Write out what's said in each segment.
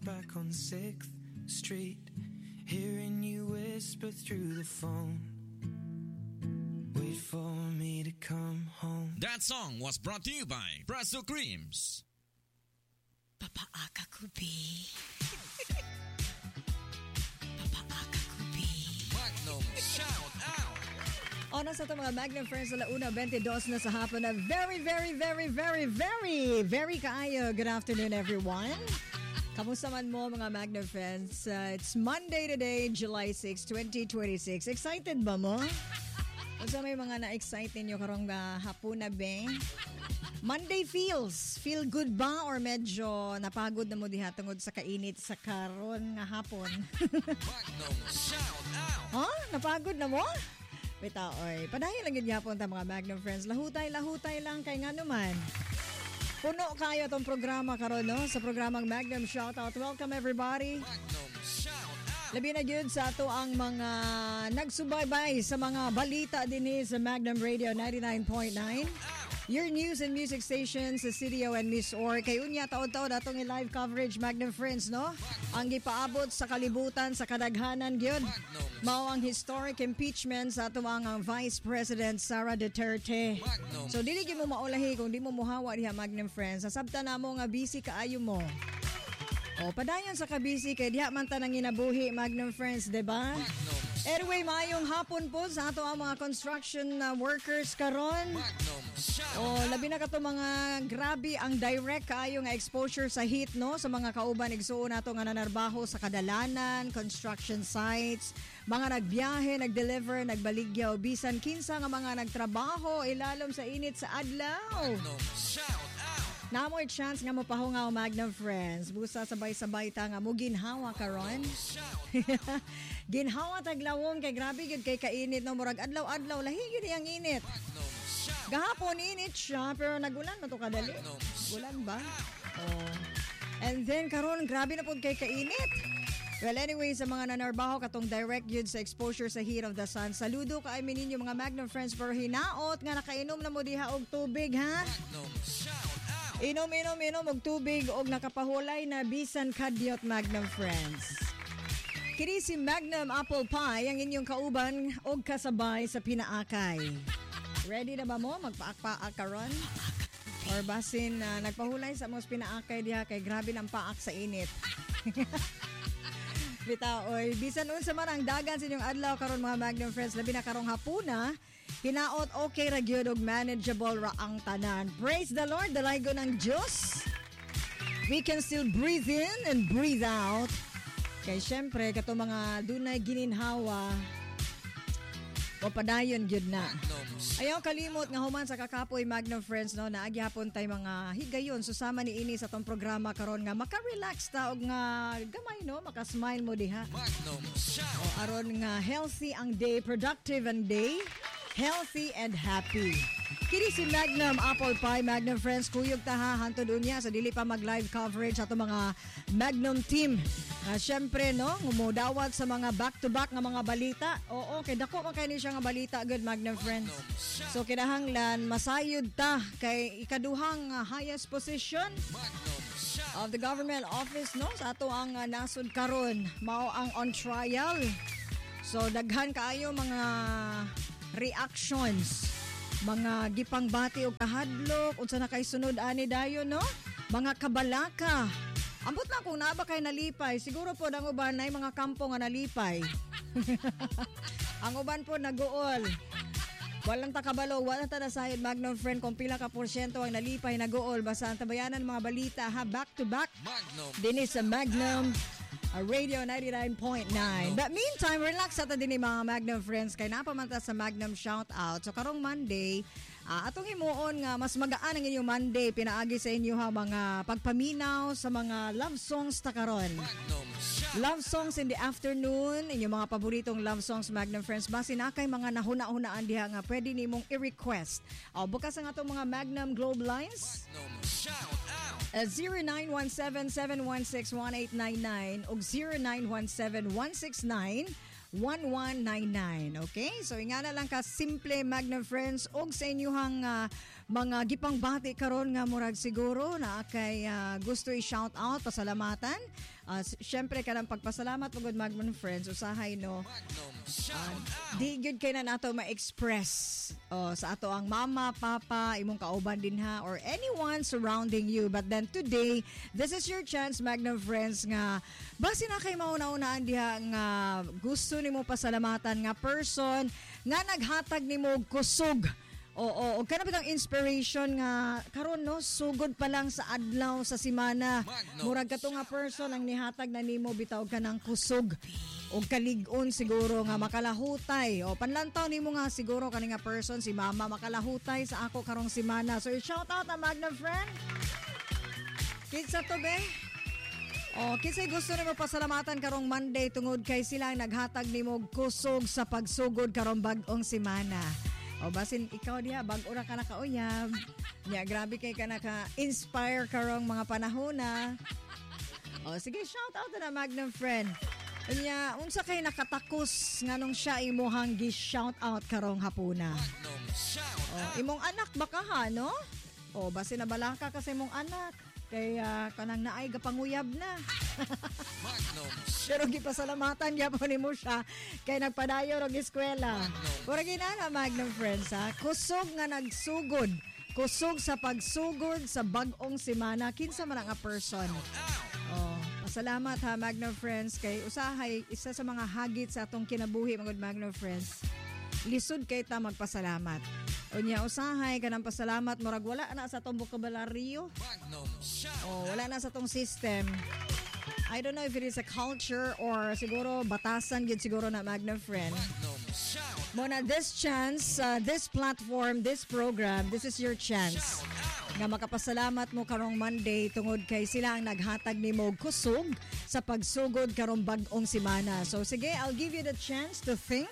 Back on 6th Street, hearing you whisper through the phone. Wait for me to come home. That song was brought to you by Presto Creams. Papaaka kubi. Papaaka kubi. Magnum shout out. Oras sa mga Magnum friends sa Launa 22 na sa hapon na very kaayo. Good afternoon everyone. Kamusta man mo mga Magnum friends? It's Monday today, July 6, 2026. Excited ba mo? O sa may mga na-excite ninyo karong hapon na be? Monday feel good ba or medyo napagod na mo diha tungod sa kainit sa karon nga hapon? Magnum shout out. Huh? Napagod na mo? Bita oy, padayon lang gyud gyapon ta mga Magnum friends. Lahutay lang kay nga naman. Puno kayo tong programa karon no sa programang Magnum Shoutout. Welcome everybody. Magnum shout out. Labi na gyud sa ato ang mga nagsubaybay sa mga balita dinhi sa Magnum Radio 99.9. Your news and music stations sa Studio and Miss Or. Kay unya taon-taon atong i-live coverage Magnum Friends no. Ang gipaabot sa kalibutan sa kadaghanan gyud. Mao ang historic impeachment sa ato ang Vice President Sara Duterte. So dili gyud mo maulahi kung di mo muhawa diha Magnum Friends. Sabta na mo nga busy kaayo mo. O padayon sa kabisi kay diha man ta nang ginabuhi Magnum Friends, di ba? Anyway, maayong hapon po sa ato ang mga construction workers karon. O labi na kato mga grabe ang direct kaayo nga exposure sa heat no sa mga kauban igsuon nato nga nanarbaho sa kadalanan, construction sites, mga nagbiyahe, nagdeliver, nagbaligyaw bisan kinsa nga mga nagtrabaho ilalom sa init sa adlaw. Namoy chance nga mapahungaw Magnum Friends. Busa sabay-sabay ta nga mo ginhawa karon. Ginhawa taglawon kay grabe gyud kay kainit no murag adlaw-adlaw lahi gyud ang init. Gahapon init siya pero nagulan man to kadali. Ulan ba? Oh. And then karon grabe na pud kay kainit. Well anyway sa mga nanarbaho katong direct yun sa exposure sa heat of the sun. Saludo ka ay ninyo mga Magnum Friends for hinaot nga nakainom na mo diha og tubig ha. Inom og tubig og nakapahulay na bisan kadyot Magnum Friends. Kini si Magnum Apple Pie ang inyong kauban og kasabay sa pinaakay. Ready na ba mo magpaak-paak karon? Or basin nagpahulay sa mos pinaakay diha kay grabe ng paak sa init. Bitaoy, bisan unsa man ang dagan sa inyong adlaw karon mga Magnum Friends, labi na karong hapuna. Hinaot okay ra gyud og manageable ra ang tanan. Praise the Lord, dalaygo ng Diyos. We can still breathe in and breathe out. Kay syempre kato mga dunay gininhawa o padayon gyud na. Ayaw kalimot nga human sa kakapoy Magnum Friends no naagyapon tay mga higayon susama ni ini sa tong programa karon nga maka-relax ta og nga gamay no maka-smile mo diha. O aron nga healthy ang day, productive ang day. Healthy and happy. Kini si Magnum Apple Pie Magnum Friends kuyog ta ha hantod unya sa dili pa mag live coverage ato mga Magnum team. Syempre no ngumudawat sa mga back-to-back nga mga balita. Oo kay dako man kay ni siya nga balita good Magnum Friends. So kinahanglan masayod ta kay ikaduhang highest position of the government office no sa ato ang nasud karon mao ang on trial. So daghan kaayo mga reactions, mga gipangbati og kahadlok unsa na kay sunod ani dayon no mga kabalaka. Ambot lang kung naa ba kay nalipay siguro po ang uban nay mga kampo nga nalipay. Ang uban po naguol. Walang takabalo, wala ta nasayod Magnum Friend kung pila ka porsyento ang nalipay naguol basta ang tabayanan mga balita ha back to back. Dinhi sa Magnum Radio 99.9. But meantime, relax sa din mga Magnum Friends kay napamanta sa Magnum Shoutout. So karong Monday, atong himuon nga mas magaan ang inyong Monday pinaagi sa inyo ha mga pagpaminaw sa mga love songs ta karon. Love songs in the afternoon, inyong mga paboritong love songs Magnum Friends. Basi na kay mga nahuna-hunaan diha nga pwede nimong i-request. Bukas ang atong mga Magnum Globe lines. 0917-716-1899 o 0917-169-1199. Okay? So, ingana lang ka simple Magnum Friends og sa inyong mga gipangbati karon nga murag siguro na kay gusto i-shout out, pasalamatan. Syempre kanang pagpasalamat pagod Magnum friends usahay no. Di gyud kay na nato ma-express sa ato ang mama, papa, imong kauban din ha or anyone surrounding you. But then today, this is your chance Magnum friends nga basi na kay mauna-unaan diha nga gusto nimo pasalamatan nga person nga naghatag nimo og kusog. Oo, kana bitang inspiration nga karon no sugod pa lang sa adlaw sa semana. Murag kato nga person ang nihatag na nimo bitaw kanang kusog og kalig-on siguro nga makalahutay. O panlantaw nimo nga siguro kani nga person si mama makalahutay sa ako karong semana. So shout out na Magnum friend. Kinsa to be? Kinsay gusto nimo pasalamatan karong Monday tungod kay sila naghatag nimo og kusog sa pagsugod karong bag-ong semana. Basin ikaw diha bag-o ra ka nakauyab. Nya grabe kay ka naka-inspire karong mga panahon na. Sige shout out na Magnum friend. Nya unsa kay nakatakos nganong siya imuhang gi-shout out karong hapuna. Imong anak baka ha no? Basin nabala ka kasi imong anak. Kaya kanang naay gapanguyab na. Pero gipasalamatan gyapon nimo siya kay nagpadayon og eskwela. Ora ginana Magnum friends ha. Kusog nga nagsugod. Kusog sa pagsugod sa bag-ong semana kinsa man nga person. Pasalamat ha Magnum friends kay usahay isa sa mga hagit sa atong kinabuhi mga Magnum friends. Lisod kay ta magpasalamat. Unya usahay kanang pasalamat murag wala na sa atong bokabularyo. Wala na sa atong system. I don't know if it is a culture or siguro batasan gid siguro na Magnum friend. Mona this chance, this platform, this program, this is your chance. Nga makapasalamat mo karong Monday tungod kay sila ang naghatag nimo og kusog sa pagsugod karong bag-ong semana. So sige, I'll give you the chance to think.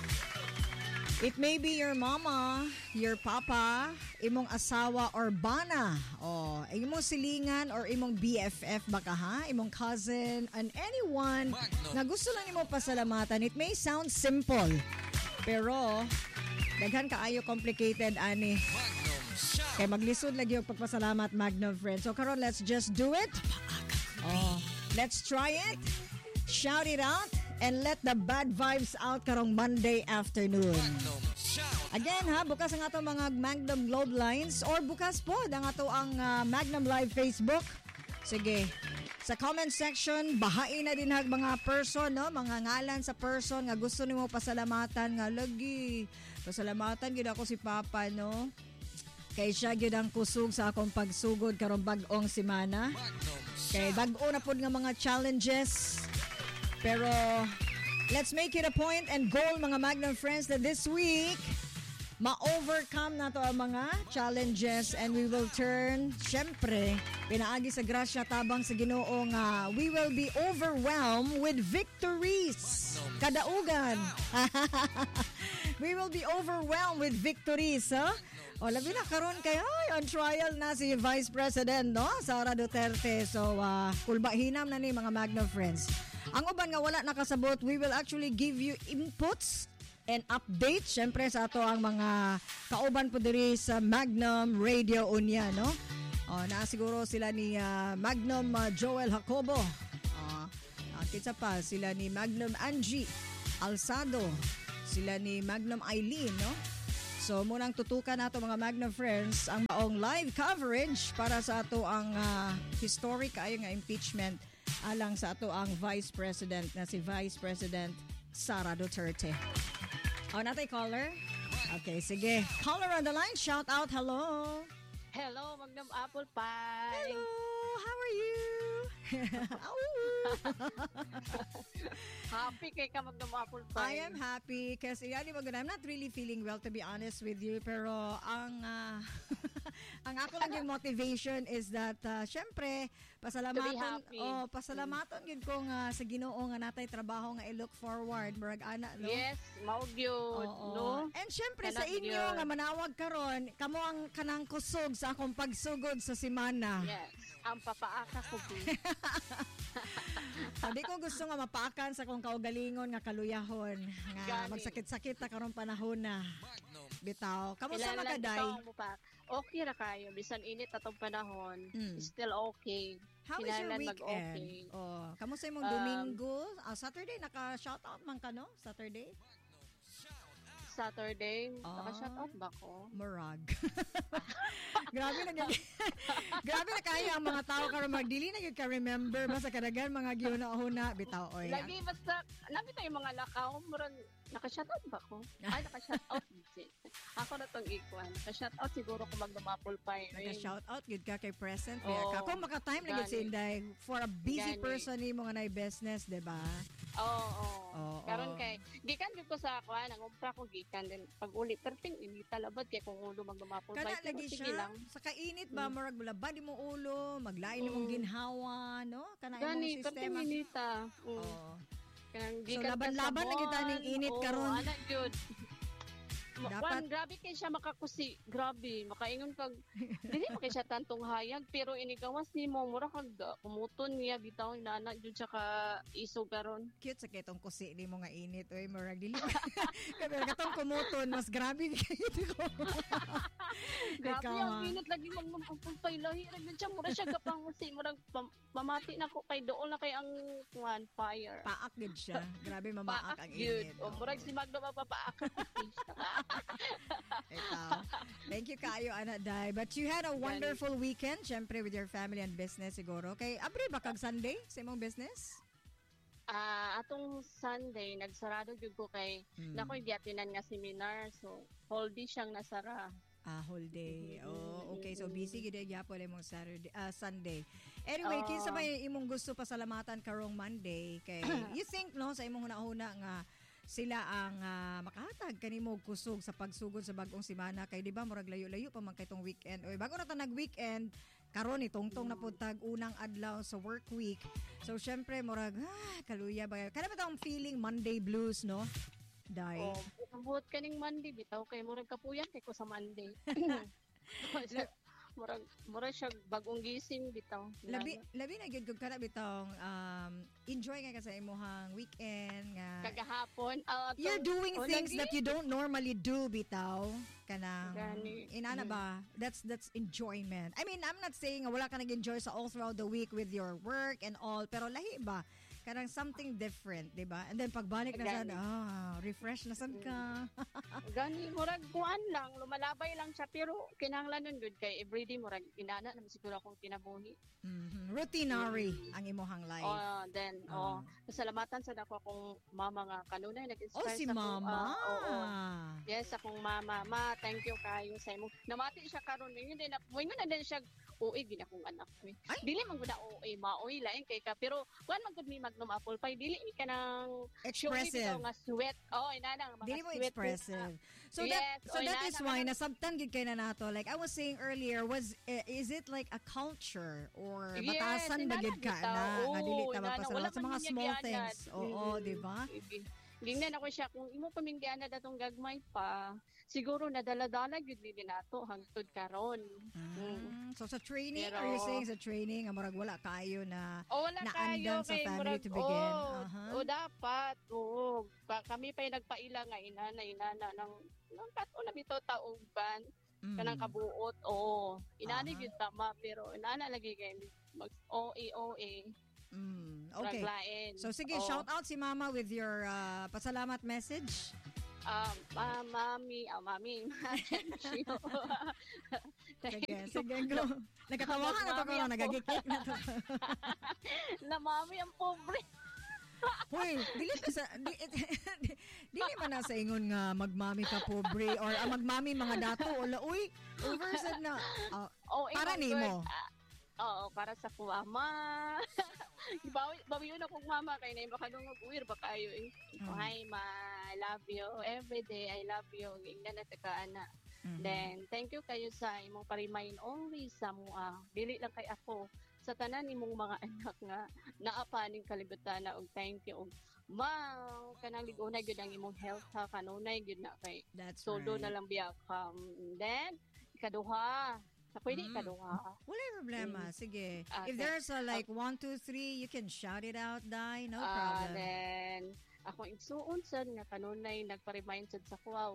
It may be your mama, your papa, imong asawa or bana. Imong silingan or imong BFF baka ha, imong cousin and anyone na gusto lang nimo pasalamatan. It may sound simple, pero daghan kaayo complicated ani. Kay maglisod lagi og pagpasalamat Magnum friend. So karon let's just do it. Let's try it. Shout it out. And let the bad vibes out karong Monday afternoon. Again ha, bukas ang ato mga Magnum Globe lines or bukas po ang ato ang Magnum Live Facebook. Sige, sa comment section, bahain na din mga person, no? Mga ngalan sa person nga gusto nimo pasalamatan nga lagi. Pasalamatan gid ako si Papa, no? Kay siya gid ang kusog sa akong pagsugod karong bag-ong semana. Kay bag-o na pod nga mga challenges. Pero let's make it a point and goal mga Magnum friends that this week ma-overcome na to ang mga challenges and we will turn, syempre, pinaagi sa grasya tabang sa Ginoo nga we will be overwhelmed with victories. Kadaugan. We will be overwhelmed with victories, huh? Labi na karon kay on trial na si Vice President, no? Sara Duterte. So, kulba hinam na ni mga Magnum friends. Ang uban nga wala nakasabot, we will actually give you inputs and updates syempre sa ato ang mga kauban po diri sa Magnum Radio Unya, no? Na siguro sila ni Magnum Joel Jacobo. Kitsa pa sila ni Magnum Angie Alsado, sila ni Magnum Eileen, no? So munang tutukan nato mga Magnum friends ang maong live coverage para sa ato ang historic ayo nga impeachment alang sa ato ang Vice President na si Vice President Sara Duterte. Natay caller? Okay, sige. Caller on the line, shout out, hello. Hello, Magnum Apple Pie. Hello, how are you? Happy kay ka Magnum Apple Pie. I am happy kasi I'm not really feeling well to be honest with you, pero ang ang ako lang yung motivation is that syempre pasalamatan gid ko nga sa Ginoo nga natay trabaho nga i-look forward murag ana, no? Yes, maog yun, no? And syempre sa inyo nga manawag karon kamo ang kanang kusog sa akong pagsugod sa semana. Yes, ang papaaka ko po. Di ko gusto nga mapaakan sa kong kaugalingon nga kaluyahon nga magsakit-sakit ta karong panahon na. Bitaw, kamusta magaday? okay ra kayo. Bisan init atong panahon, still okay. How is your Kinahanglan weekend? mag-okay. Kamusta yung Domingo? Saturday, naka-shoutout man ka, no? Saturday? Saturday, naka-shoutout ba ko? Murag. Grabe na grabe na kayo ang mga tao karon magdili na gyud ka remember basta kadagan mga giuna-una bitaw oy. Lagi basta nabi tayo mga lakaw, murag naka-shoutout ba ko? Ay, naka-shoutout. Ako na tong ikuan. Naka-shoutout siguro kung magdumapol pa yun. Naka-shoutout gyud ka kay present kaya ka. Kung maka-time na gyud si Inday for a busy person ni mga na business, di ba? Oo. Karon kay gikan gyud ko sa kuan, ang umpra ko gikan din pag uli perting inita labad kay kung ulo magdumapol pa. Kana lagi siya. Sa kainit ba murag bulabad imong ulo, maglain imong ginhawa, no? Kana imong sistema. Gani, inita. So laban-laban na kita ning init karon. Ana gyud. Dapat grabe kay siya makakusi. Grabe, makaingon kag dili pa kay siya tantong hayag pero inigawas nimo mura kag kumuton niya bitaw inana jud siya ka iso karon. Cute sa kitong kusi nimo nga init oy murag dili. Pero katong kumuton mas grabe kayo ko. Grabe ang init lagi magpumpay lahi ra gyud siya mura siya gapangusi murag pamati na ko kay dool na kay ang kuan fire. Paak gid siya. Grabe mamaak ang init. O murag si Magdo mapapaak. Ikaw. Thank you kayo, Ana Day. But you had a wonderful weekend, syempre, with your family and business siguro. Kay abre ba kag Sunday sa imong business? Atong Sunday, nagsarado jud ko kay nako giatinan nga seminar. So, whole day siyang nasara. Whole day. Oh, okay. So, busy gid gyapon imong Sunday. Anyway, kinsa ba yung imong gusto pasalamatan karong Monday? Kay you think, no, sa imong una-una nga sila ang makahatag kanimo kusog sa pagsugod sa bagong semana kay di ba murag layo-layo pa man kay tong weekend oy bago na ta nag-weekend karon ni tungtong na pud tag unang adlaw sa work week so syempre murag kaluya ba kana ba tong feeling Monday blues no Day buot kaning Monday bitaw kay murag kapuyan kay ko sa Monday murag siya bagong gising bitaw labi na gyud kog kana bitong enjoy nga sa imong weekend nga kagahapon you're doing things that you don't normally do bitaw kana inana ba that's enjoyment. I mean I'm not saying wala ka nag-enjoy sa all throughout the week with your work and all pero lahi ba kanang something different, di ba? And then pagbalik na sad, refresh na sad ka. Gani, murag kuan lang, lumalabay lang siya, pero kinahanglan nun good kay everyday murag inana naman siguro akong kinabuhi. Routinary ang imong life. Pasalamatan sa dako akong mama nga kanunay nag-inspire si mama. Yes, akong mama. Ma, thank you kayo sa imo. Namati siya karon ngayon din siya uy gina kong anak ko. Dili man gud uy maoy lain kay ka pero kuan man gud mi Magnum apple pie dili mi kanang expressive nga sweat inana mga dili mo expressive so that is why nasabtan gid kay na nato like I was saying earlier is it like a culture or batasan ba gid ka na nga dili ta mapasalamat sa mga small things di ba gingnan ako siya kung imo paminggiana datong gagmay pa siguro nadala-dala gyud ni nato hangtod karon. So sa training are you saying sa training amurag wala kayo na naandan sa family murag, to begin? Dapat. Kami pa nagpaila nga inana nang kato na bitaw taong ban kanang kabuot. Inana gyud tama pero inana lagi kay mag OA. Okay. So sige, shout out si Mama with your pasalamat message. Mami, sige, go. Nagkatawahan na to ko, nagagikik na to. Na mami ang pobre. Hoy, dili man na sa ingon nga magmami ka pobre or magmami mga dato o uy, oversaid na. Para nimo. Para sa mama. Bawiyon akong mama kay na makadungog uwir ba kayo hi ma, I love you every day, I love you ingnan na ka ana. Then thank you kayo sa imong pa-remind always sa mua dili lang kay ako sa tanan imong mga anak nga naa pa ning kalibutan og thank you og kanang ligonay gyud ang imong health ha kanunay gyud na kay soldo na lang biya then ikaduha pwede ikaduha. Wala problema. Sige. If there's 1, 2, 3, you can shout it out, Dai. No problem. Then, ako igsuon sad nga kanunay nagpa-remind sad sa kuha og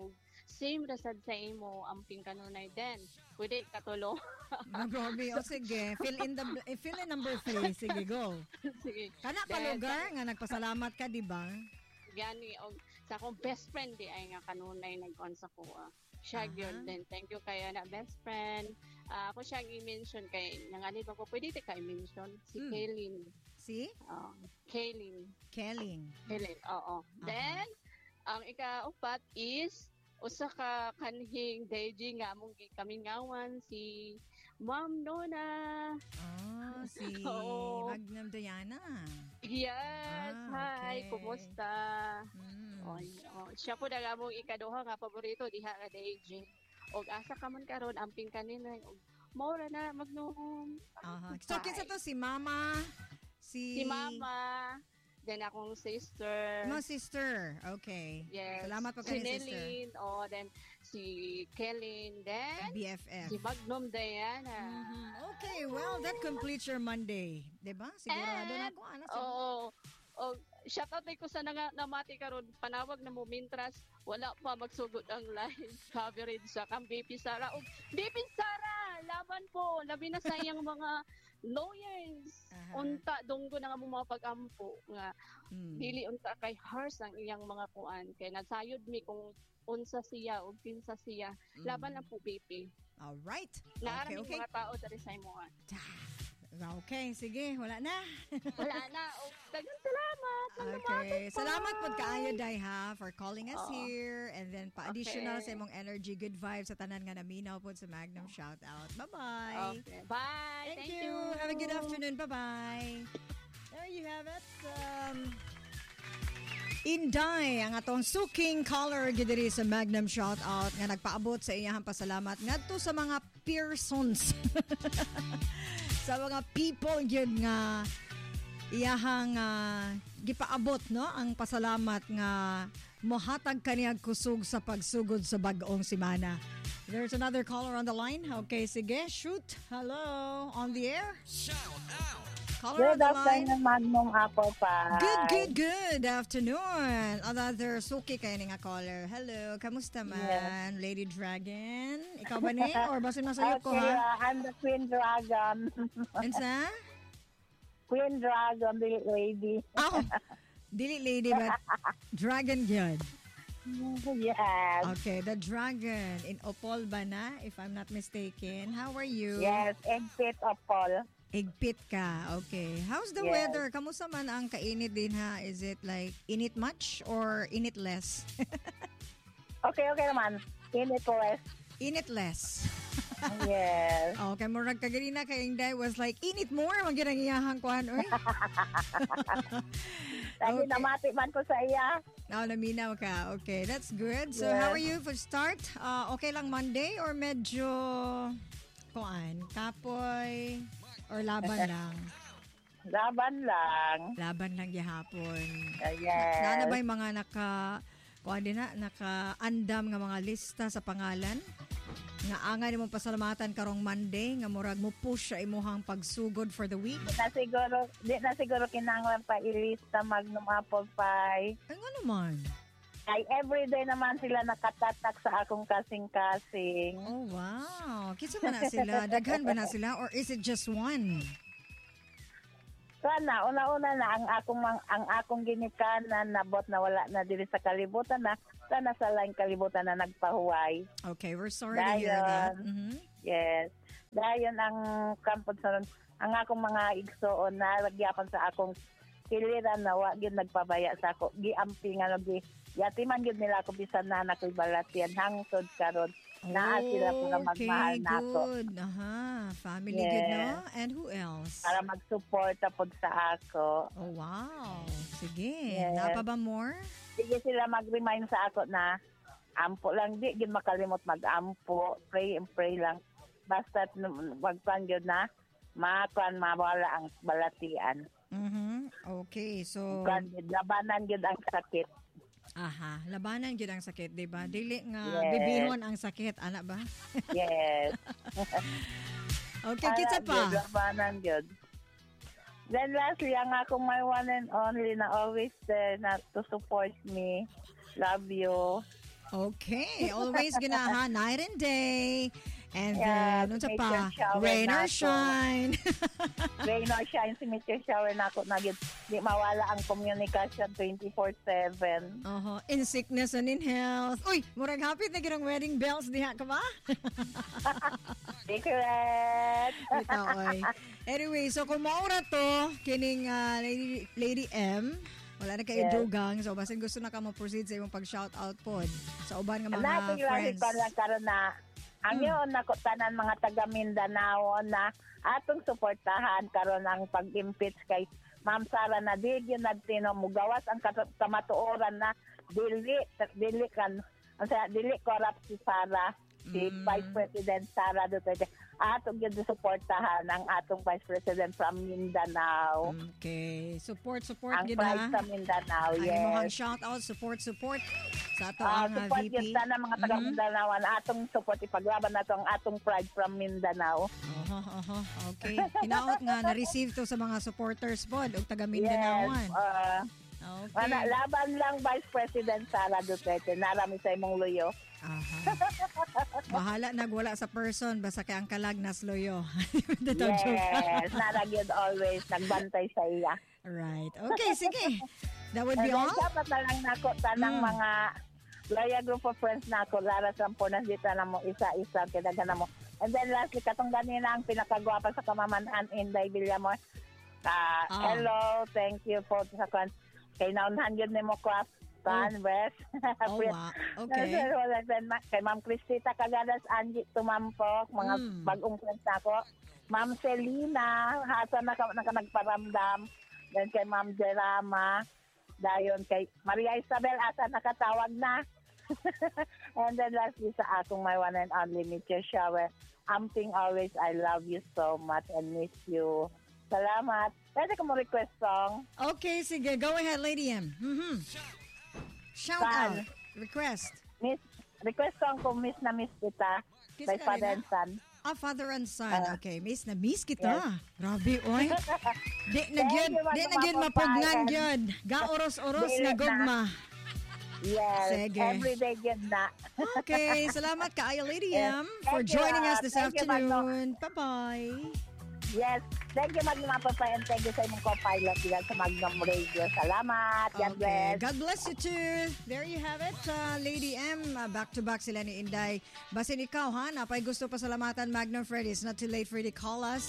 same rasad sa imo amping kanunay din. Pwede katulong. Grabe. O sige, fill in number 3. Sige, go. Sige. Kana pa Then, lugar nga nagpasalamat ka, di ba? Gani og sa akong best friend di ay nga kanunay nag-on sa kuha. Siya gyud din. Thank you kay na best friend. Ako siya i-mention kay nangalib ako. Pwede ti ka i-mention si Kaylin. Si? Kaylin. Kelling. Kaylin, oo. Then ang ika-upat is usa ka kanhing DJ nga among gikamingawan si Ma'am Nona. Si Oo. Magnum Diana. Yes, hi, okay. kumusta? Siya po na among ikaduha nga paborito diha nga DJ. Og asa ka man karon amping kanina og mora na Magnum. So kinsa to si Mama? Si Mama, then akong sister. Mga sister. Okay. Yes. Salamat po Si kayo, sister. Nelin, then si Kellen, then BFF. si Magnum Diana. Okay, well, that completes your Monday. Diba? Sigurado na ako. Shout out ko sa namati karon panawag na mo mintras wala pa magsugod ang live coverage sa kang BP Sara. Og BP Sara, laban po. Labi na sa iyang mga lawyers. Unta dunggo na nga mo mga pag-ampo nga dili unta kay harsh ang iyang mga kuan kay nasayod mi kung unsa siya o kinsa siya. Laban lang po BP. All right. Naaraming Okay. mga tao diri sa imo. Okay, sige. Wala na. Wala na. O, daghang salamat. Okay. Salamat po kaayo, Day, ha, for calling us here. And then, pa-additional Okay. sa imong energy, good vibes sa tanan nga naminaw po sa Magnum Shoutout. Bye-bye. Okay. Bye. Thank you. Have a good afternoon. Bye-bye. There you have it. Inday, ang atong suking caller gidiri sa Magnum Shoutout nga nagpaabot sa iyahang pasalamat ngadto sa mga persons. Sa mga people yun nga iyahang gipaabot no ang pasalamat nga mohatag kaniyang kusog sa pagsugod sa bag-ong semana. There's another caller on the line. Okay, sige, shoot. Hello, on the air. Shout out. Caller on Good the line. afternoon, Magnum Apple Pie. Good afternoon. Another suki kayo nga caller. Hello, kamusta man? Lady Dragon. Ikaw ba ni? Or basin masayop ko Okay, ha? I'm the Queen Dragon. Ensa? Queen Dragon, the lady. Ako. Dili lady but dragon yun. Yes. Okay, the dragon in Opol ba na, if I'm not mistaken. How are you? Yes, egg pit Apple. Igpit ka. Okay. How's the Yes. weather? Kamusta man ang kainit din ha? Is it like init much or init less? Okay naman. Init less. Init less. Yes. Okay, murag kaganina kay Inday was like, init more, magiging iyahang kuhan, oy. Lagi Okay. namati man ko sa iya. Naminaw ka. Okay, that's good. So, Yes. how are you for start? Okay lang Monday or medyo, kuan, kapoy, or laban lang? Laban lang. Laban lang gihapon. Yes. Naana ba yung mga naka-andam nga mga lista sa pangalan? Nga angay nimong pasalamatan karong Monday, nga murag mo push sa imuhang pagsugod for the week? Di na siguro kinanglan pa ilista Magnum Apple Pie. Ay, nga naman. Ay, everyday naman sila nakatatak sa akong kasing-kasing. Oh, wow. Kinsa ba na sila? Daghan ba na sila? Or is it just one? Sana, una-una na ang akong ginikanan nabot na wala na diri sa kalibutan na sana sa laing kalibutan na nagpahuway. Okay, we're sorry to hear that. Mhm. Yes. Dayon ang kampod sa ang akong mga igsoon na lagyapan sa akong kiliran na wa gyud nagpabaya sa ako. Giampi nga gi yatiman gyud nila ako bisan na nakoy balatian hangtod karon. Naa sila po na magmahal Okay, nako. good. Aha, family Yes. good, no? And who else? Para magsuporta pod sa ako. Oh, wow. Sige. Yes. Napa ba more? Sige sila mag-remind sa ako na ampo lang di gid makalimot mag-ampo, pray and pray lang. Basta wagpan gyud na mawala ang balatian. Mhm. Okay, so Kan labanan gyud ang sakit. aha, labanan gyud ang sakit, 'di ba? Dili nga Yes. bibihon ang sakit, ana ba? Yes. Okay, kitsa pa. Gyud, labanan gyud. Then lastly, ang akong my one and only na always there na to support me. Love you. Okay, always ganahan night and day. And Yeah, then, unsa meteor pa? shower Rain na or ako. shine. Rain or shine, si meteor shower na ako na yun. Di mawala ang communication 24/7. In sickness and in health. Uy, murag hapit na ginang wedding bells diha ka ba? Secret! Bitaw, oy. Anyway, so kung maura to, kining Lady M, wala na kayo Yes. dugang. So, basin gusto na ka mo-proceed sa imong pag-shoutout po sa uban nga mga Natin friends. ko lang karon na ang yun na tanan mga taga Mindanao na atong suportahan karon ang pag-impeach kay Ma'am Sara na di yun nagtino mugawas ang kamatuoran na dili corrupt si Sara, si Vice President Sara Duterte. Atong yun suportahan ang atong Vice President from Mindanao. Okay. Support Ang gid pride ha. sa Mindanao, Ang yes. imong shoutout, support sa ato ang Support VP. yun sana mga taga Mindanao na atong support ipaglaban nato ang atong pride from Mindanao. Okay. Hinaot nga na-receive to sa mga supporters pod og taga Yes. Mindanaoan. Okay. Laban lang Vice President Sara Duterte. Narami sa imong luyo. Bahala nagwala sa person basta kay ang kalag nas loyo. Yes. Naragyod always. Nagbantay sa iya. Right. Okay, sige. That would be And then, all. dapat na lang nako tanang mga loyal group of friends nako lara sa punas dito na mo isa-isa kadagan na mo. And then lastly katong ganina ang pinakagwapa sa kamamanan Inday Villamor. Hello, thank you po sa kay naunhan yun ni mo craft West. Oh, wow. Okay. Kay Ma'am Cristita Cagadas, Angie Tumampok, mga bagong friends nako. Ma'am Selina, hasa na nagparamdam. Then kay Ma'am Jerama, dayon kay Maria Isabel, asa nakatawag na. And then lastly sa akong my one and only Meteor Shower, Amping always, I love you so much and miss you. Salamat. Pwede ko mo request song? Okay, sige. Go ahead, Lady M. Shout Saan? out. Request. Request song ko, Miss na Miss Kita, Kiss by ka Father rin, and Son. Father and son. Okay, miss kita. Yes. Grabe, oy. Di na gyud, Thank you, di na gyud mapugnan Mapapayag. gyud. Gaoros-oros Dili na na. gugma. Yes, Sige. everyday yun na. Okay, salamat kaayo Lady Yes. M for Thank you, joining us this thank you, Magno. afternoon. Bye-bye. Yes, thank you Magnum Mapapay and thank you sa imong co-pilot diyan sa Magnum Radio. Salamat. God Okay. bless. God bless you too. There you have it. Lady M, back-to-back sila ni Inday. Basin ikaw ha, napay gusto pasalamatan Magnum Fred. It's not too late for you to call us.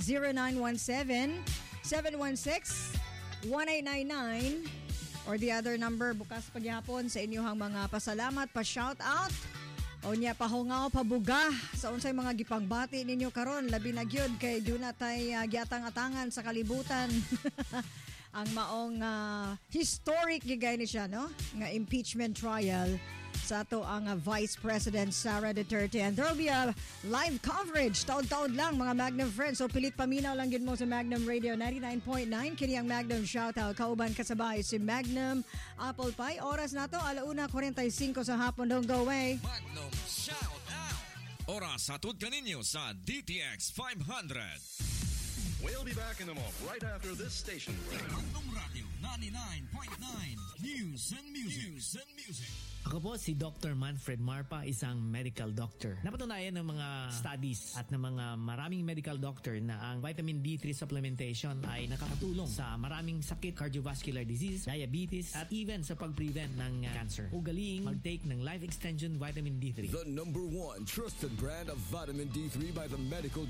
0917-716-1899 or the other number bukas pagyapon sa inyong mga pasalamat, pa-shout out. O niya pahungaw pabuga sa unsay mga gipangbati ninyo karon labi na gyud kay duna tay giatang-atangan sa kalibutan. Ang maong historic gigay ni siya no nga impeachment trial sa ato ang Vice President Sara Duterte, and there will be a live coverage taod-taod lang mga Magnum friends, so pilit paminaw lang yun mo sa Magnum Radio 99.9 kini ang Magnum Shoutout kauban kasabay si Magnum Apple Pie. Oras nato 1:45 sa hapon. Don't go away. Magnum Shout Out. Oras hatod kaninyo sa DTX 500. We'll be back in a moment, right after this station. Magnum Radio 99.9. News and music. News and music. Ako po si Dr. Manfred Marpa, isang medical doctor. Napatunayan ng mga studies at ng mga maraming medical doctor na ang vitamin D3 supplementation ay nakakatulong sa maraming sakit, cardiovascular disease, diabetes, at even sa pag-prevent ng cancer. Ugaling mag-take ng Life Extension Vitamin D3. The #1 trusted brand of vitamin D3 by the medical